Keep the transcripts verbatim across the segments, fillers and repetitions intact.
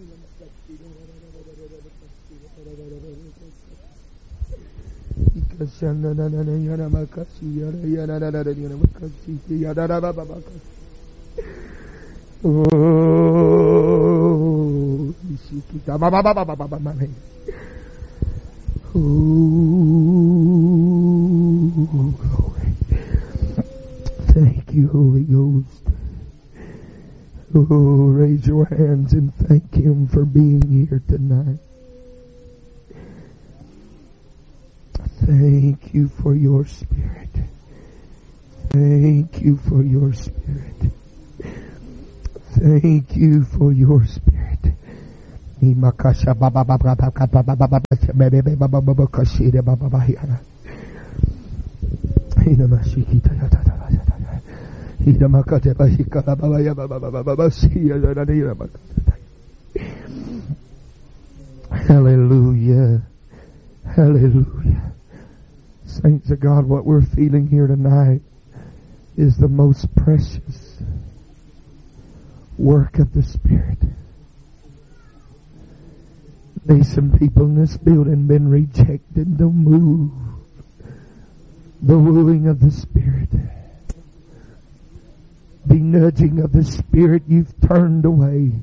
Oh, glory. Thank you, Holy Ghost. Oh, raise your hands and thank Him for being here tonight. Thank you for your Spirit. Thank you for your Spirit. Thank you for your Spirit. Hallelujah. Hallelujah. Saints of God, what we're feeling here tonight is the most precious work of the Spirit. There's some people in this building been rejected the move, the wooing of the Spirit, the nudging of the Spirit. You've turned away.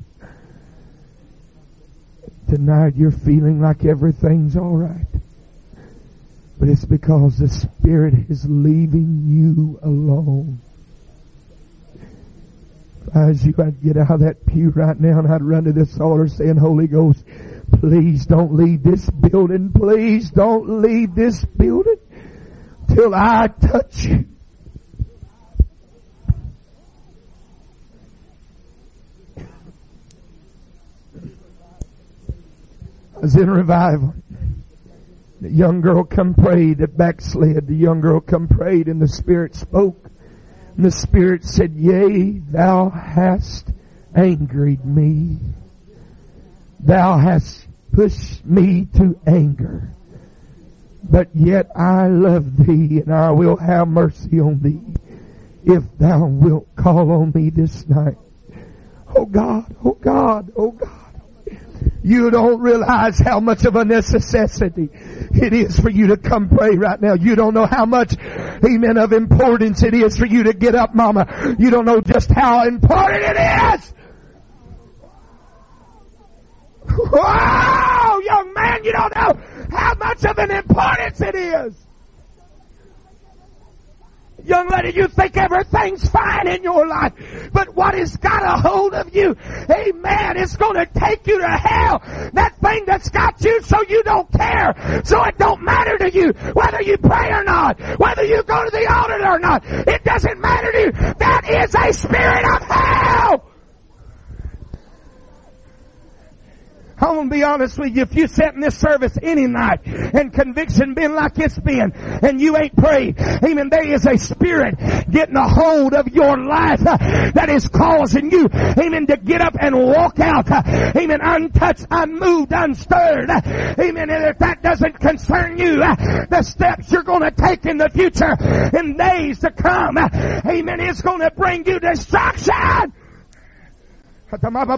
Tonight you're feeling like everything's all right. But it's because the Spirit is leaving you alone. If I was you, I'd get out of that pew right now and I'd run to this altar saying, Holy Ghost, please don't leave this building. Please don't leave this building till I touch you. I was in revival. The young girl come prayed that backslid. The young girl come prayed and the Spirit spoke. And the Spirit said, yea, thou hast angered me. Thou hast pushed me to anger. But yet I love thee and I will have mercy on thee if thou wilt call on me this night. Oh God, oh God, oh God. You don't realize how much of a necessity it is for you to come pray right now. You don't know how much, amen, of importance it is for you to get up, mama. You don't know just how important it is. Wow, young man, you don't know how much of an importance it is. Young lady, you think everything's fine in your life, but what has got a hold of you, amen, it's going to take you to hell. That thing that's got you so you don't care, so it don't matter to you whether you pray or not, whether you go to the altar or not. It doesn't matter to you. That is a spirit of hell. I'm going to be honest with you. If you sat in this service any night and conviction been like it's been and you ain't prayed, amen, there is a spirit getting a hold of your life uh, that is causing you, amen, to get up and walk out, uh, amen, untouched, unmoved, unstirred. Uh, amen. And if that doesn't concern you, uh, the steps you're going to take in the future, in days to come, uh, amen, it's going to bring you destruction. Amen. I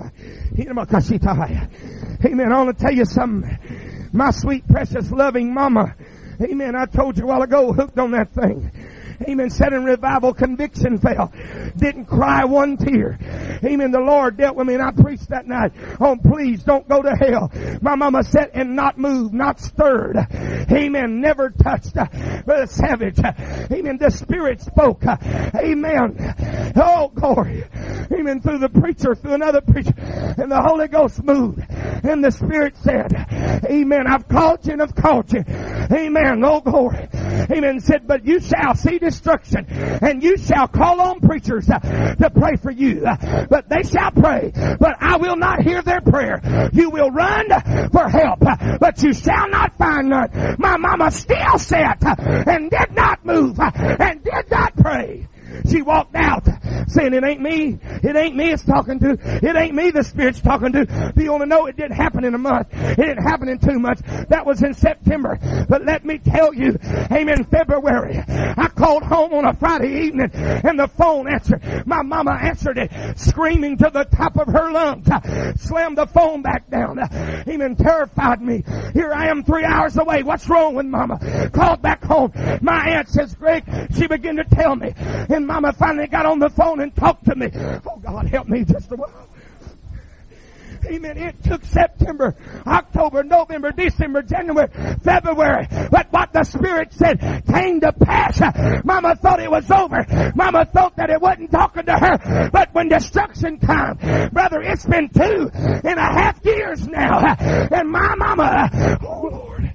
want to tell you something. My sweet, precious, loving mama, amen, I told you a while ago, hooked on that thing. Amen. Sat in revival, conviction fell. Didn't cry one tear. Amen. The Lord dealt with me and I preached that night. Oh, please don't go to hell. My mama sat and not moved, not stirred. Amen. Never touched. Brother Savage. Amen. The Spirit spoke. Amen. Oh, glory. Amen. Through the preacher, through another preacher. And the Holy Ghost moved. And the Spirit said, amen, I've called you and I've called you. Amen. Oh, glory. Amen. Said, but you shall see destruction, and you shall call on preachers uh, to pray for you, uh, but they shall pray, but I will not hear their prayer. You will run for help, uh, but you shall not find none. My mama still sat uh, and did not move uh, and did not pray. She walked out saying, it ain't me. It ain't me it's talking to. It ain't me the Spirit's talking to. Do you want to know it didn't happen in a month? It didn't happen in two months. That was in September. But let me tell you, amen, February, I called home on a Friday evening and the phone answered. My mama answered it, screaming to the top of her lungs. Slammed the phone back down. Amen, terrified me. Here I am three hours away. What's wrong with mama? Called back home. My aunt says, Greg, she began to tell me. And mama finally got on the phone and talked to me. Oh, God, help me just a while. Amen. It took September, October, November, December, January, February. But what the Spirit said came to pass. Mama thought it was over. Mama thought that it wasn't talking to her. But when destruction comes, brother, it's been two and a half years now. And my mama, oh Lord,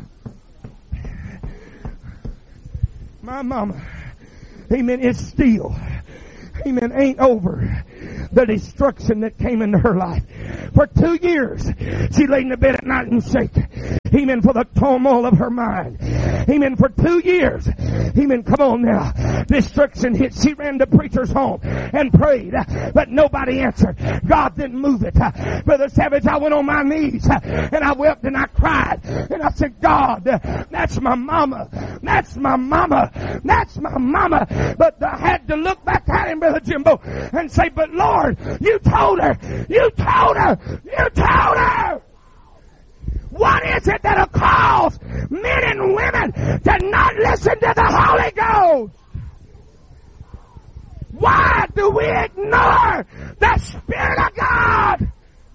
my mama, amen, it's still, amen, ain't over the destruction that came into her life. For two years, she laid in the bed at night and shake. Amen. For the turmoil of her mind. Amen. For two years. Amen. Come on now. Destruction hit. She ran to preacher's home and prayed, but nobody answered. God didn't move it. Brother Savage, I went on my knees and I wept and I cried. And I said, God, that's my mama. That's my mama. That's my mama. But I had to look back at him, Brother Jimbo, and say, but Lord, you told her. You told her. You told her. What is it that'll cause men and women to not listen to the Holy Ghost? Why do we ignore the Spirit of God?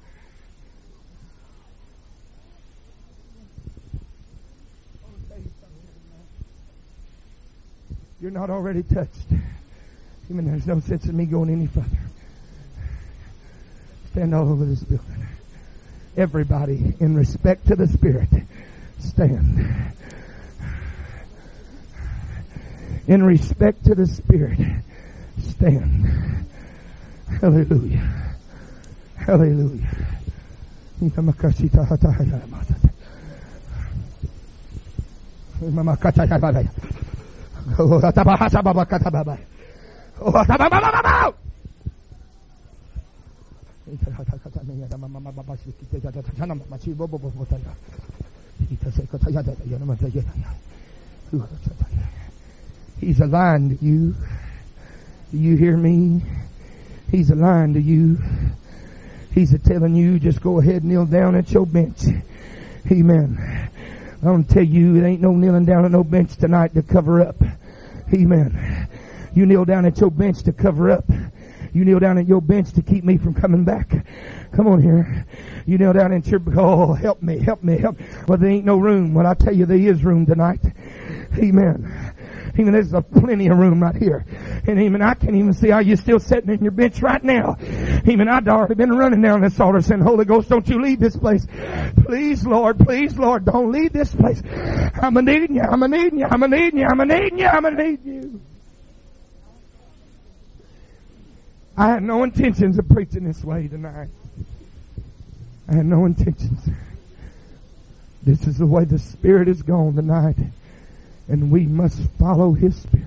You're not already touched. Even there's no sense in me going any further. Stand all over this building. Everybody, in respect to the Spirit, stand. In respect to the Spirit, stand. Hallelujah. Hallelujah. He's aligned to you. Do you hear me? He's aligned to you. He's a telling you, just go ahead and kneel down at your bench. Amen. I'm going to tell you, it ain't no kneeling down at no bench tonight to cover up. Amen. You kneel down at your bench to cover up. You kneel down at your bench to keep me from coming back. Come on here. You kneel down at your, oh, help me, help me, help me. Well, there ain't no room. Well, I tell you, there is room tonight. Amen. Amen. There's a plenty of room right here. And amen, I can't even see how you're still sitting in your bench right now. Amen. I'd already been running down this altar saying, Holy Ghost, don't you leave this place. Please, Lord, please, Lord, don't leave this place. I'm a needing you, I'm a needing you, I'm a needing you, I'm a needing you, I'm a needing you. I had no intentions of preaching this way tonight. I had no intentions. This is the way the Spirit is gone tonight. And we must follow His Spirit.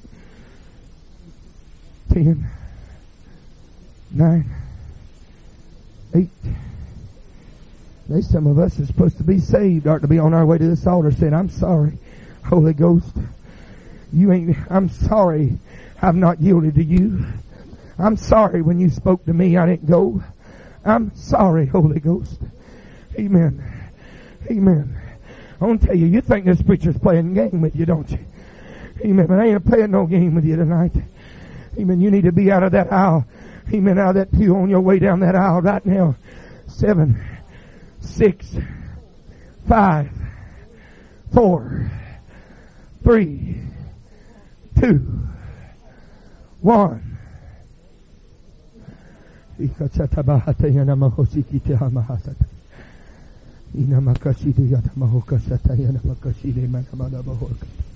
Ten, nine, eight. There's some of us are supposed to be saved, ought to be on our way to this altar saying, I'm sorry, Holy Ghost. You ain't, I'm sorry I've not yielded to you. I'm sorry when you spoke to me I didn't go. I'm sorry, Holy Ghost. Amen. Amen. I want to tell you, you think this preacher's playing a game with you, don't you? Amen. But I ain't playing no game with you tonight. Amen. You need to be out of that aisle. Amen. Out of that pew on your way down that aisle right now. Seven, six, five, four, three, two, one. Ina makashidi yata mahokasata yana makashide mana mana bahorka.